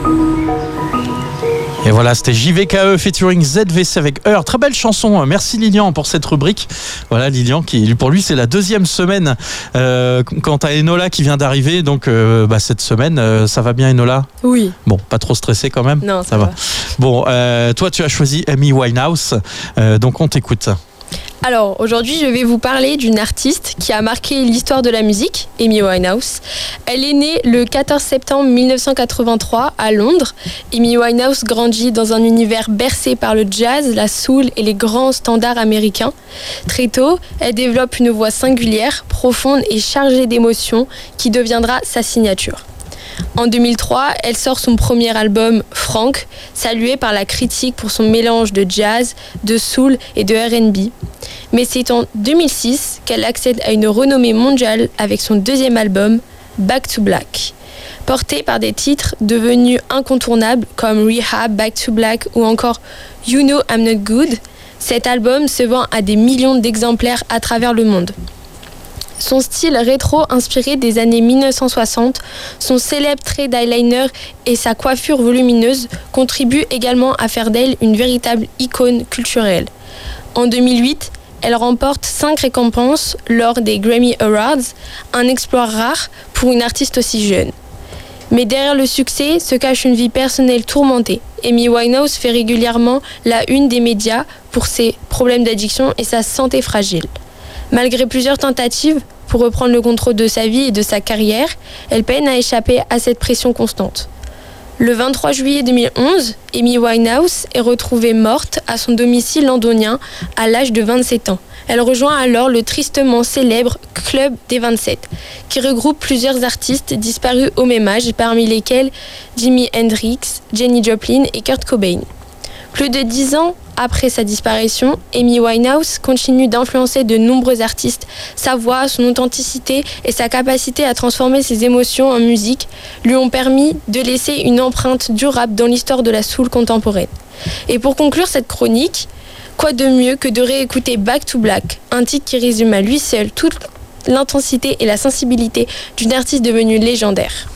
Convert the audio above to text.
Et voilà, c'était JVKE featuring ZVC avec Heure. Très belle chanson. Merci Lilian pour cette rubrique. Voilà, Lilian, qui pour lui, c'est la deuxième semaine quant à Enola qui vient d'arriver. Donc, cette semaine, ça va bien, Enola ? Oui. Bon, pas trop stressé quand même ? Non, ça va. Bon, toi, tu as choisi Amy Winehouse. Donc, on t'écoute. Alors, aujourd'hui, je vais vous parler d'une artiste qui a marqué l'histoire de la musique, Amy Winehouse. Elle est née le 14 septembre 1983 à Londres. Amy Winehouse grandit dans un univers bercé par le jazz, la soul et les grands standards américains. Très tôt, elle développe une voix singulière, profonde et chargée d'émotions qui deviendra sa signature. En 2003, elle sort son premier album, Frank, salué par la critique pour son mélange de jazz, de soul et de R&B. Mais c'est en 2006 qu'elle accède à une renommée mondiale avec son deuxième album, Back to Black. Porté par des titres devenus incontournables comme Rehab, Back to Black ou encore You Know I'm Not Good, cet album se vend à des millions d'exemplaires à travers le monde. Son style rétro inspiré des années 1960, son célèbre trait d'eyeliner et sa coiffure volumineuse contribuent également à faire d'elle une véritable icône culturelle. En 2008, elle remporte 5 récompenses lors des Grammy Awards, un exploit rare pour une artiste aussi jeune. Mais derrière le succès se cache une vie personnelle tourmentée. Amy Winehouse fait régulièrement la une des médias pour ses problèmes d'addiction et sa santé fragile. Malgré plusieurs tentatives pour reprendre le contrôle de sa vie et de sa carrière, elle peine à échapper à cette pression constante. Le 23 juillet 2011, Amy Winehouse est retrouvée morte à son domicile londonien à l'âge de 27 ans. Elle rejoint alors le tristement célèbre Club des 27, qui regroupe plusieurs artistes disparus au même âge, parmi lesquels Jimi Hendrix, Janis Joplin et Kurt Cobain. Plus de 10 ans après sa disparition, Amy Winehouse continue d'influencer de nombreux artistes. Sa voix, son authenticité et sa capacité à transformer ses émotions en musique lui ont permis de laisser une empreinte durable dans l'histoire de la soul contemporaine. Et pour conclure cette chronique, quoi de mieux que de réécouter Back to Black, un titre qui résume à lui seul toute l'intensité et la sensibilité d'une artiste devenue légendaire.